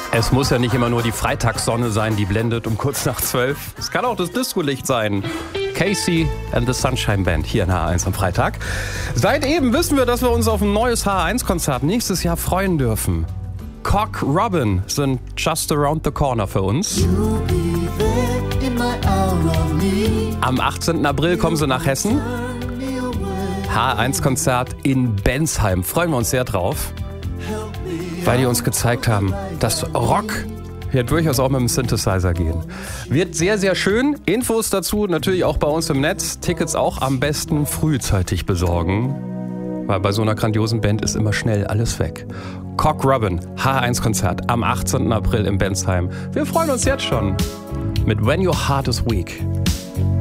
Es muss ja nicht immer nur die Freitagssonne sein, die blendet um kurz nach 12. Es kann auch das Discolicht sein. Casey and the Sunshine Band hier in H1 am Freitag. Seit eben wissen wir, dass wir uns auf ein neues H1-Konzert nächstes Jahr freuen dürfen. Cock Robin sind just around the corner für uns. Am 18. April kommen sie nach Hessen. H1-Konzert in Bensheim. Freuen wir uns sehr drauf, weil die uns gezeigt haben, dass Rock hier durchaus auch mit dem Synthesizer gehen. Wird sehr, sehr schön. Infos dazu natürlich auch bei uns im Netz. Tickets auch am besten frühzeitig besorgen, weil bei so einer grandiosen Band ist immer schnell alles weg. Cock Robin, H1-Konzert am 18. April in Bensheim. Wir freuen uns jetzt schon mit When Your Heart is Weak.